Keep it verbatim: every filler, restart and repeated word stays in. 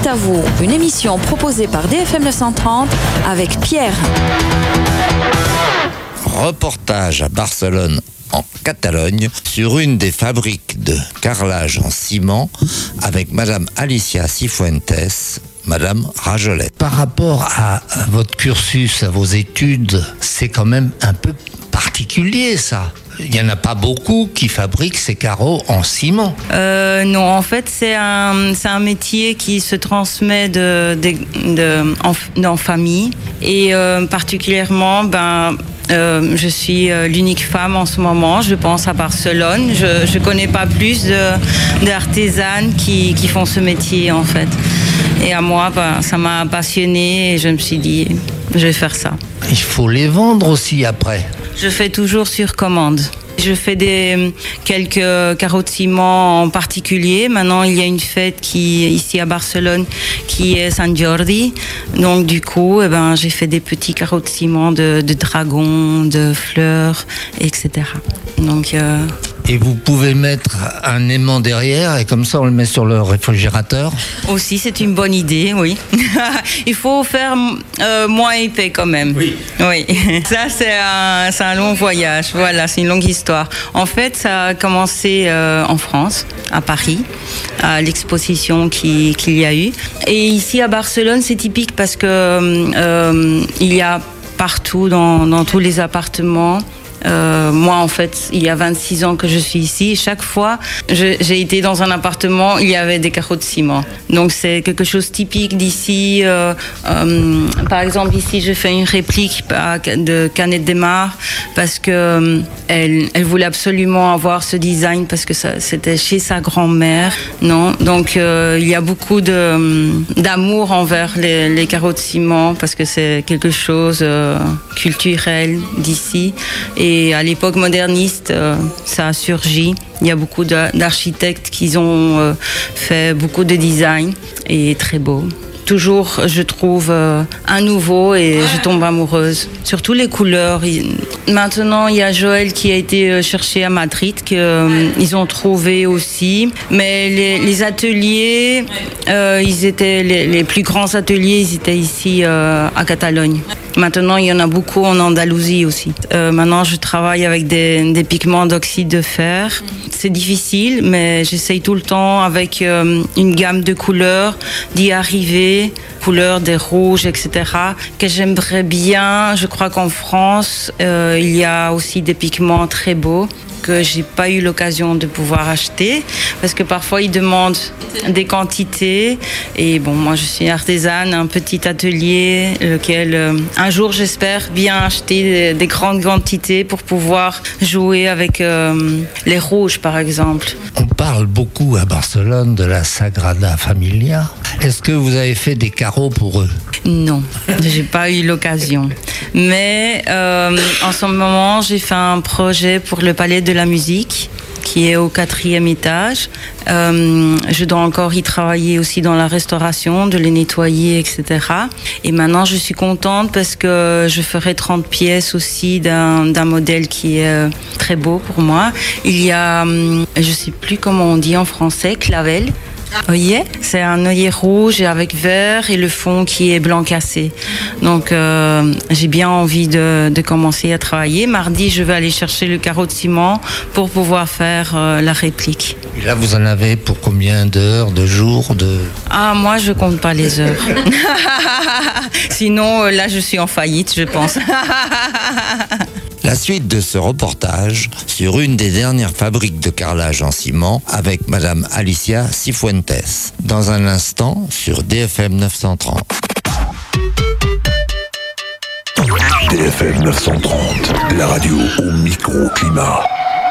Direct à vous, une émission proposée par D F M neuf cent trente avec Pierre. Reportage à Barcelone, en Catalogne, sur une des fabriques de carrelage en ciment avec Madame Alicia Cifuentes, Madame Rajolet. Par rapport à votre cursus, à vos études, c'est quand même un peu particulier ça. Il n'y en a pas beaucoup qui fabriquent ces carreaux en ciment. Euh, non, en fait, c'est un, c'est un métier qui se transmet de, de, de, en, en famille. Et euh, particulièrement, ben, euh, je suis l'unique femme en ce moment, je pense, à Barcelone. Je ne connais pas plus de, d'artisanes qui, qui font ce métier, en fait. Et à moi, ben, ça m'a passionnée et je me suis dit, je vais faire ça. Il faut les vendre aussi après. Je fais toujours sur commande. Je fais des, quelques carreaux de ciment en particulier. Maintenant, il y a une fête qui, ici à Barcelone qui est Sant Jordi. Donc, du coup, eh ben, j'ai fait des petits carreaux de ciment de, de dragons, de fleurs, et cetera. Donc, euh... Et vous pouvez mettre un aimant derrière et comme ça, on le met sur le réfrigérateur. Aussi, c'est une bonne idée, oui. Il faut faire euh, moins épais quand même. Oui. Oui. Ça, c'est un, c'est un long voyage. Voilà, c'est une longue histoire. En fait, ça a commencé euh, en France, à Paris, à l'exposition qui, qu'il y a eu. Et ici, à Barcelone, c'est typique parce que euh, il y a partout, dans, dans tous les appartements. Euh, moi, en fait, il y a vingt-six ans que je suis ici. Chaque fois, je, j'ai été dans un appartement, il y avait des carreaux de ciment. Donc, c'est quelque chose typique d'ici. Euh, euh, par exemple, ici, je fais une réplique de Canet de Mar parce que euh, elle, elle voulait absolument avoir ce design parce que ça, c'était chez sa grand-mère. Non, donc euh, il y a beaucoup de, d'amour envers les, les carreaux de ciment parce que c'est quelque chose euh, culturel d'ici. Et Et à l'époque moderniste, euh, ça a surgi. Il y a beaucoup d'architectes qui ont euh, fait beaucoup de design et très beau. Toujours, je trouve euh, un nouveau et je tombe amoureuse. Surtout les couleurs. Maintenant, il y a Joël qui a été cherché à Madrid, qu'ils euh, ont trouvé aussi. Mais les, les ateliers, euh, ils étaient les, les plus grands ateliers, ils étaient ici euh, à Catalogne. Maintenant, il y en a beaucoup en Andalousie aussi. Euh, maintenant, je travaille avec des, des pigments d'oxyde de fer. C'est difficile, mais j'essaye tout le temps avec euh, une gamme de couleurs d'y arriver, couleurs des rouges, et cetera, que j'aimerais bien. Je crois qu'en France, euh, il y a aussi des pigments très beaux que j'ai pas eu l'occasion de pouvoir acheter parce que parfois ils demandent des quantités et bon, moi je suis artisane, un petit atelier lequel euh, un jour j'espère bien acheter des, des grandes quantités pour pouvoir jouer avec euh, les rouges par exemple. On parle beaucoup à Barcelone de la Sagrada Familia. Est-ce que vous avez fait des carreaux pour eux? Non, j'ai pas eu l'occasion. Mais euh, en ce moment, j'ai fait un projet pour le Palais de la Musique, qui est au quatrième étage. Euh, je dois encore y travailler aussi dans la restauration, de les nettoyer, et cetera. Et maintenant, je suis contente parce que je ferai trente pièces aussi d'un, d'un modèle qui est euh, très beau pour moi. Il y a, euh, je sais plus comment on dit en français, clavel. Œillet, c'est un œillet rouge avec vert et le fond qui est blanc cassé. Donc euh, j'ai bien envie de, de commencer à travailler. Mardi, je vais aller chercher le carreau de ciment pour pouvoir faire euh, la réplique. Et là, vous en avez pour combien d'heures, de jours, de... Ah, moi, je compte pas les heures. Sinon, là, je suis en faillite, je pense. La suite de ce reportage sur une des dernières fabriques de carrelage en ciment avec Madame Alicia Cifuentes. Dans un instant sur D F M neuf cent trente. D F M neuf cent trente, la radio au micro-climat.